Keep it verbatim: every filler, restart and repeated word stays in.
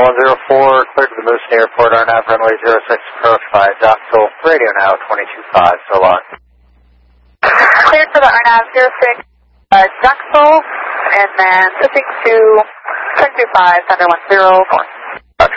one zero four, clear to the Moose Airport, R N A V runway zero six, approach by Doxel, radio now, twenty-two five, so long. Cleared for the R N A V zero six, uh, Doxel, and then switching to twenty-two five, Thunder one zero four.